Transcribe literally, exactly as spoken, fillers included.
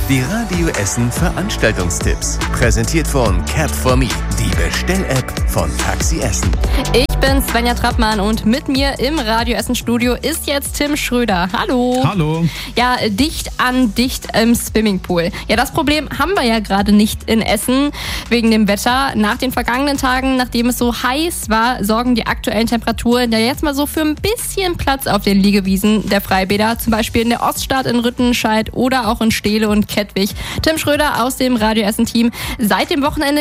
Die Radio Essen Veranstaltungstipps. Präsentiert von Cap for Me, die Bestell-App von Taxi Essen. Ich bin Svenja Trappmann und mit mir im Radio Essen Studio ist jetzt Tim Schröder. Hallo. Hallo. Ja, dicht an dicht im Swimmingpool. Ja, das Problem haben wir ja gerade nicht in Essen wegen dem Wetter. Nach den vergangenen Tagen, nachdem es so heiß war, sorgen die aktuellen Temperaturen ja jetzt mal so für ein bisschen Platz auf den Liegewiesen der Freibäder. Zum Beispiel in der Oststadt in Rüttenscheid oder auch in Steele und Kettwig. Tim Schröder aus dem Radio Essen Team. Seit dem Wochenende